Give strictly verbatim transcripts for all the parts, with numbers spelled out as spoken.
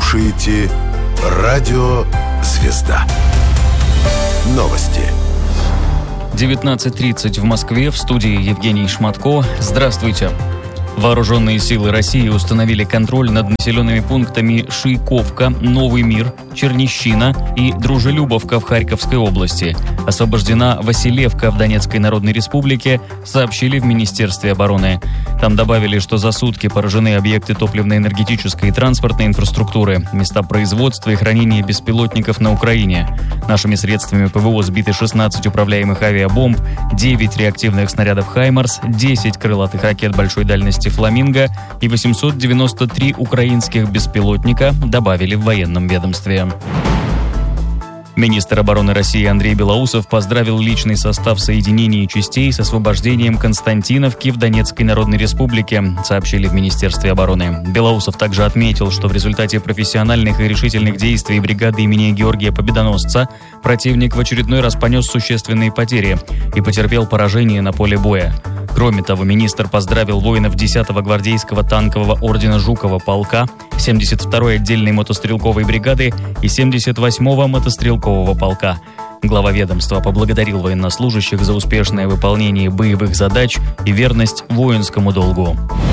слушаете Радио «Звезда». Новости. девятнадцать тридцать в Москве, в студии Евгений Шматко. Здравствуйте. Вооруженные силы России установили контроль над населенными пунктами Шийковка, Новый Мир, Чернищина и Дружелюбовка в Харьковской области. Освобождена Василевка в Донецкой Народной Республике, сообщили в Министерстве обороны. Там добавили, что за сутки поражены объекты топливно-энергетической и транспортной инфраструктуры, места производства и хранения беспилотников на Украине. Нашими средствами ПВО сбиты шестнадцать управляемых авиабомб, девять реактивных снарядов «Хаймарс», десять крылатых ракет большой дальности «Фламинго» и восемьсот девяносто три украинских беспилотника, добавили в военном ведомстве. Министр обороны России Андрей Белоусов поздравил личный состав соединений частей с освобождением Константиновки в Донецкой Народной Республике, сообщили в Министерстве обороны. Белоусов также отметил, что в результате профессиональных и решительных действий бригады имени Георгия Победоносца противник в очередной раз понес существенные потери и потерпел поражение на поле боя. Кроме того, министр поздравил воинов десятого гвардейского танкового ордена Жукова полка, семьдесят второй отдельной мотострелковой бригады и семьдесят восьмого мотострелкового полка. Глава ведомства поблагодарил военнослужащих за успешное выполнение боевых задач и верность воинскому долгу.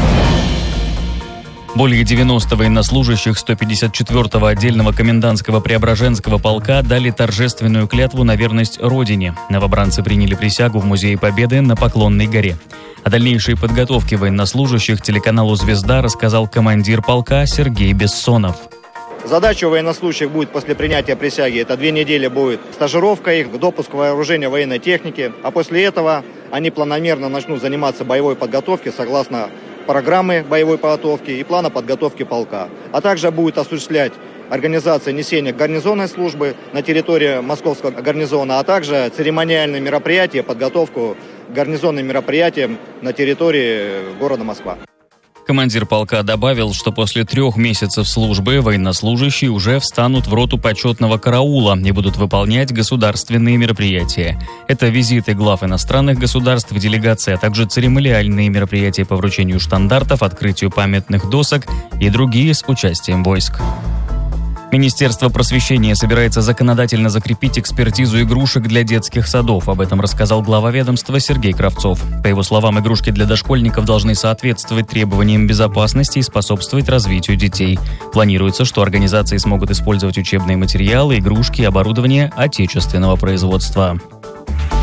Более девяноста военнослужащих сто пятьдесят четвёртого отдельного комендантского Преображенского полка дали торжественную клятву на верность Родине. Новобранцы приняли присягу в Музее Победы на Поклонной горе. О дальнейшей подготовке военнослужащих телеканалу «Звезда» рассказал командир полка Сергей Бессонов. Задача у военнослужащих будет после принятия присяги. Это две недели будет стажировка их, допуск вооружения военной техники. А после этого они планомерно начнут заниматься боевой подготовкой согласно программы боевой подготовки и плана подготовки полка. А также будет осуществлять организация несения гарнизонной службы на территории Московского гарнизона, а также церемониальные мероприятия, подготовку к гарнизонным мероприятиям на территории города Москва. Командир полка добавил, что после трех месяцев службы военнослужащие уже встанут в роту почетного караула и будут выполнять государственные мероприятия. Это визиты глав иностранных государств, делегации, а также церемониальные мероприятия по вручению штандартов, открытию памятных досок и другие с участием войск. Министерство просвещения собирается законодательно закрепить экспертизу игрушек для детских садов. Об этом рассказал глава ведомства Сергей Кравцов. По его словам, игрушки для дошкольников должны соответствовать требованиям безопасности и способствовать развитию детей. Планируется, что организации смогут использовать учебные материалы, игрушки и оборудование отечественного производства.